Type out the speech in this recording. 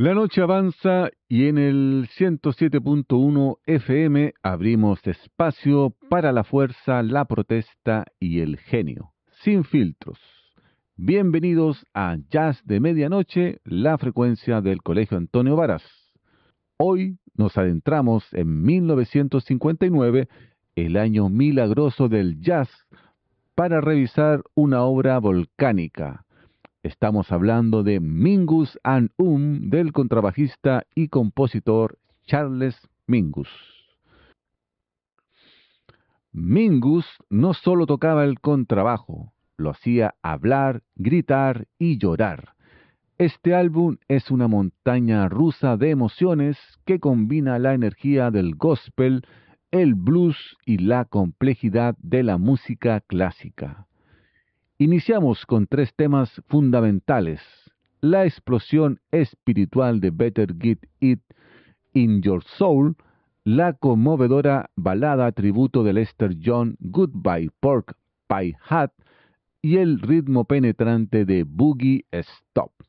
La noche avanza y en el 107.1 FM abrimos espacio para la fuerza, la protesta y el genio, sin filtros. Bienvenidos a Jazz de Medianoche, la frecuencia del Colegio Antonio Varas. Hoy nos adentramos en 1959, el año milagroso del jazz, para revisar una obra volcánica. Estamos hablando de Mingus and del contrabajista y compositor Charles Mingus. Mingus no solo tocaba el contrabajo, lo hacía hablar, gritar y llorar. Este álbum es una montaña rusa de emociones que combina la energía del gospel, el blues y la complejidad de la música clásica. Iniciamos con tres temas fundamentales: la explosión espiritual de Better Get It in Your Soul, la conmovedora balada tributo de Lester Young, Goodbye Pork Pie Hat, y el ritmo penetrante de Boogie Stop.